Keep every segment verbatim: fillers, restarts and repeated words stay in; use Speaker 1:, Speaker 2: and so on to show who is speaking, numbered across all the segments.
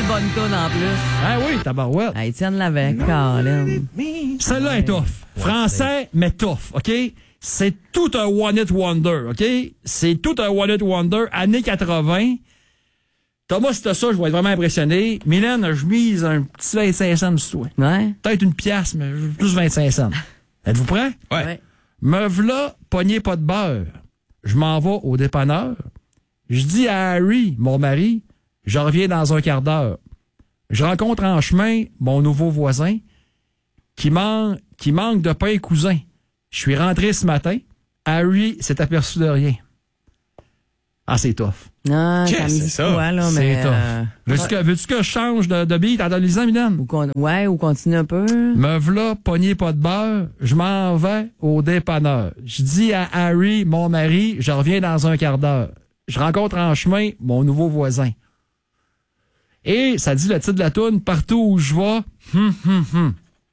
Speaker 1: bonne toune en plus.
Speaker 2: Ah oui, tabarouette.
Speaker 1: Ah, Étienne l'avait, Colin.
Speaker 2: Celle-là est tough. Français, mais tough, OK? C'est tout un one-hit wonder, OK? C'est tout un one-hit wonder, années quatre-vingts. Thomas, si t'as ça, je vais être vraiment impressionné. Mylène, je mise un petit vingt-cinq cents sur toi.
Speaker 1: Ouais.
Speaker 2: Peut-être une pièce, mais plus vingt-cinq cents. Êtes-vous prêts?
Speaker 3: Ouais.
Speaker 1: Ouais.
Speaker 2: Me v'là, pognez pas de beurre. Je m'en vais au dépanneur. Je dis à Harry, mon mari, je reviens dans un quart d'heure. Je rencontre en chemin mon nouveau voisin qui, man- qui manque de pain cousin. Je suis rentré ce matin. Harry s'est aperçu de rien. Ah, c'est tough.
Speaker 1: Non,
Speaker 3: Qu'est-ce
Speaker 1: ça me
Speaker 3: que
Speaker 1: dit
Speaker 3: c'est ça?
Speaker 1: quoi, là,
Speaker 2: C'est
Speaker 1: mais...
Speaker 2: tough.
Speaker 1: euh,
Speaker 2: Veux-tu, que, veux-tu que je change de, de beat en te lisant, Mylène?
Speaker 1: ou con- ouais, ou continue un peu.
Speaker 2: Me v'là, pognez pas de beurre, je m'en vais au dépanneur. Je dis à Harry, mon mari, je reviens dans un quart d'heure. Je rencontre en chemin mon nouveau voisin. Et ça dit le titre de la toune, partout où je vais, hum, hum, hum.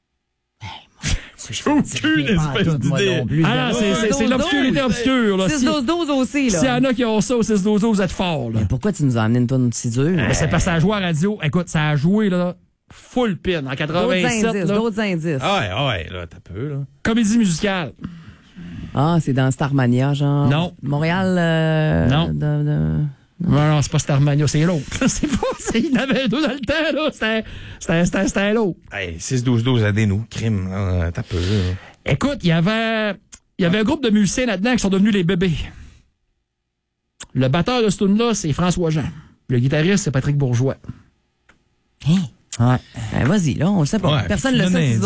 Speaker 3: J'ai aucune espèce d'idée.
Speaker 2: Ah, c'est, c'est, c'est l'obscurité obscure, là.
Speaker 1: six
Speaker 2: Si-
Speaker 1: douze douze aussi, là.
Speaker 2: S'il y en a qui ont ça au six douze douze, vous êtes forts, là.
Speaker 1: Mais pourquoi tu nous as amené une toune si dure?
Speaker 2: Ben, c'est parce que ça a joué à la radio. Écoute, ça a joué, là, full pin, en
Speaker 1: D'autres
Speaker 2: quatre-vingt-sept,
Speaker 1: indices,
Speaker 2: là.
Speaker 1: d'autres indices.
Speaker 3: Ah ouais, ah ouais, là, t'as peu, là.
Speaker 2: Comédie musicale.
Speaker 1: Ah, c'est dans Starmania, genre.
Speaker 2: Non.
Speaker 1: Montréal. Euh,
Speaker 2: Non.
Speaker 1: de- de-
Speaker 2: Non, non, c'est pas Starmania, c'est l'autre. c'est pas, c'est, il y en avait deux dans le temps, là. C'était, c'était, c'était, c'était l'autre.
Speaker 3: Hey, six douze douze, aidez-nous. Crime, là, t'as peu, là.
Speaker 2: Écoute, il y avait, il y avait un groupe de musiciens là-dedans qui sont devenus les bébés. Le batteur de ce tune-là, c'est François Jean. Le guitariste, c'est Patrick Bourgeois.
Speaker 1: Hein?
Speaker 2: Ouais.
Speaker 1: Ben, vas-y, là, on le sait pas.
Speaker 3: Ouais,
Speaker 1: Personne
Speaker 3: tu
Speaker 1: ne le
Speaker 3: donnes
Speaker 1: sait.
Speaker 3: un